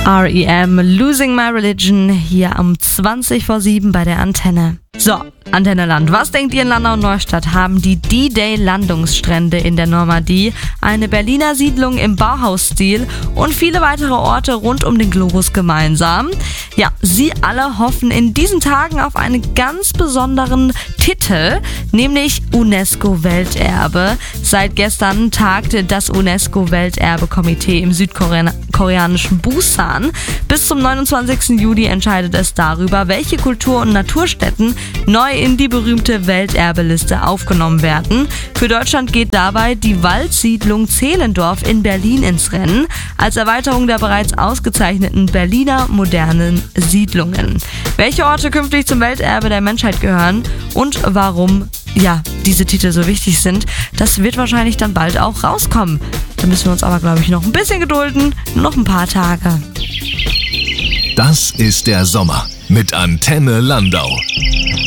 R.E.M. Losing My Religion hier um 7:20 bei der Antenne. So, Antenne Land. Was denkt ihr in Landau-Neustadt? Haben die D-Day-Landungsstrände in der Normandie, eine Berliner Siedlung im Bauhausstil und viele weitere Orte rund um den Globus gemeinsam? Ja, sie alle hoffen in diesen Tagen auf einen ganz besonderen Titel, nämlich UNESCO-Welterbe. Seit gestern tagte das UNESCO-Welterbe-Komitee im südkoreanischen Busan. Bis zum 29. Juli entscheidet es darüber, welche Kultur- und Naturstätten neu in die berühmte Welterbeliste aufgenommen werden. Für Deutschland geht dabei die Waldsiedlung Zehlendorf in Berlin ins Rennen, als Erweiterung der bereits ausgezeichneten Berliner modernen Siedlungen. Welche Orte künftig zum Welterbe der Menschheit gehören und warum diese Titel so wichtig sind, das wird wahrscheinlich dann bald auch rauskommen. Da müssen wir uns aber, glaube ich, noch ein bisschen gedulden, noch ein paar Tage. Das ist der Sommer mit Antenne Landau.